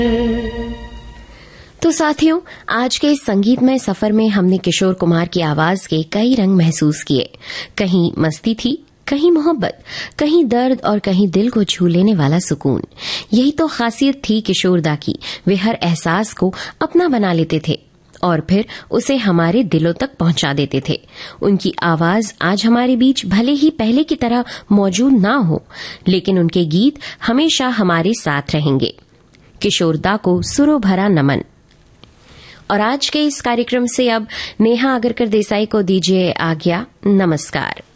तो साथियों, आज के इस संगीतमय सफर में हमने किशोर कुमार की आवाज के कई रंग महसूस किए। कहीं मस्ती थी, कहीं मोहब्बत, कहीं दर्द और कहीं दिल को छू लेने वाला सुकून। यही तो खासियत थी किशोरदा की। वे हर एहसास को अपना बना लेते थे और फिर उसे हमारे दिलों तक पहुंचा देते थे। उनकी आवाज आज हमारे बीच भले ही पहले की तरह मौजूद ना हो, लेकिन उनके गीत हमेशा हमारे साथ रहेंगे। किशोरदा को सुरों भरा नमन। और आज के इस कार्यक्रम से अब नेहा आगरकर देसाई को दीजिए आज्ञा। नमस्कार।